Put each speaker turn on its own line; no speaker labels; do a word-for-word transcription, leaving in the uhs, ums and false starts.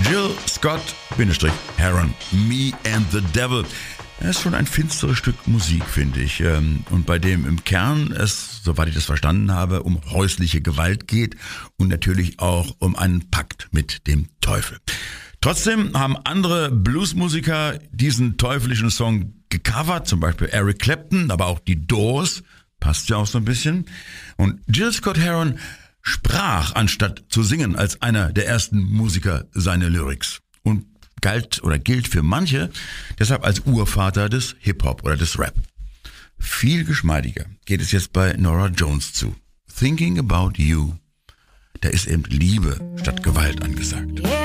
Jill Scott, Bindestrich, Heron, Me and the Devil. Das ist schon ein finsteres Stück Musik, finde ich. Und bei dem im Kern es, soweit ich das verstanden habe, um häusliche Gewalt geht und natürlich auch um einen Pakt mit dem Teufel. Trotzdem haben andere Bluesmusiker diesen teuflischen Song gecovert, zum Beispiel Eric Clapton, aber auch die Doors, passt ja auch so ein bisschen. Und Jill Scott Heron sprach, anstatt zu singen, als einer der ersten Musiker seine Lyrics. Und galt oder gilt für manche deshalb als Urvater des Hip-Hop oder des Rap. Viel geschmeidiger geht es jetzt bei Norah Jones zu. Thinking About You. Da ist eben Liebe statt Gewalt angesagt.